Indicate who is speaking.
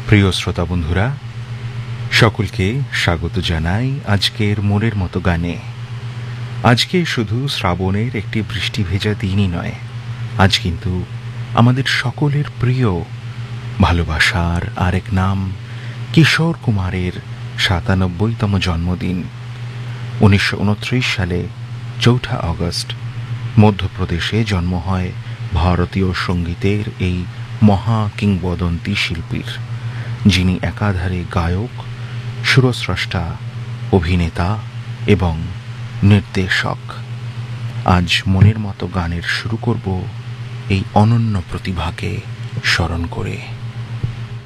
Speaker 1: প্রিয় শ্রোতা বন্ধুরা, সকলকে স্বাগত জানাই আজকের মনের মতো গানে। আজকে শুধু শ্রাবণের একটি বৃষ্টি ভেজা দিনই নয়, আজ কিন্তু আমাদের সকলের প্রিয় ভালোবাসার আরেক নাম কিশোর কুমারের ৯৭তম জন্মদিন। ১৯২৯ সালে ৪ঠা আগস্ট মধ্যপ্রদেশে জন্ম হয় ভারতীয় সঙ্গীতের এই মহা কিংবদন্তি শিল্পীর, যিনি একাধারে গায়ক, সুরস্রষ্টা, অভিনেতা এবং নির্দেশক। আজ মনের মতো গানের শুরু করব এই অনন্য প্রতিভাকে স্মরণ করে।